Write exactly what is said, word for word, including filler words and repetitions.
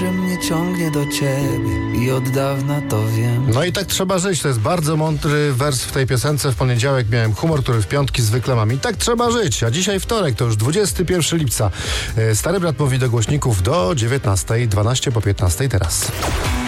że mnie ciągnie do ciebie i od dawna to wiem. No i tak trzeba żyć, to jest bardzo mądry wers w tej piosence. W poniedziałek miałem humor, który w piątki zwykle mam. I tak trzeba żyć, a dzisiaj wtorek, to już dwudziestego pierwszego lipca. Stary brat mówi do głośników do dziewiętnastej, dwanaście po piętnastej teraz.